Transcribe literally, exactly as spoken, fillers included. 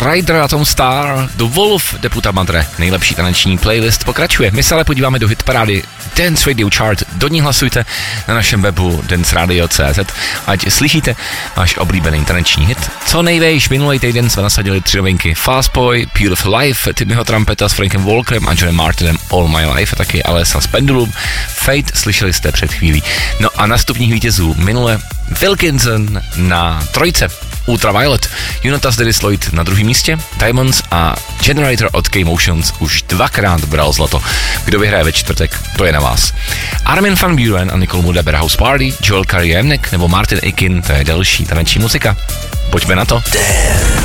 Rider a Tom Star, The Wolf, Deputa Madre, nejlepší taneční playlist pokračuje. My se ale podíváme do hitparády Dance Radio Chart, do ní hlasujte na našem webu dance radio tečka cé zet, ať slyšíte váš oblíbený taneční hit. Co nejvejš, minulý týden jsme nasadili tři novinky: Fast Boy, Beautiful Life, Timmyho Trumpeta s Frankem Walkerem a Johnem Martinem All My Life a taky Alessa s Pendulum, Fate slyšeli jste před chvílí. No a na stupních vítězů minule Wilkinson na trojce, Ultraviolet, Jonatas Dennis Lloyd na druhém místě, Diamonds a Generator od K-Motions už dvakrát bral zlato. Kdo vyhraje ve čtvrtek, to je na vás. Armin van Buuren a Nicole Mudaber House Party, Joel Corry Jemnek nebo Martin Ikin, to je další taneční muzika. Pojďme na to.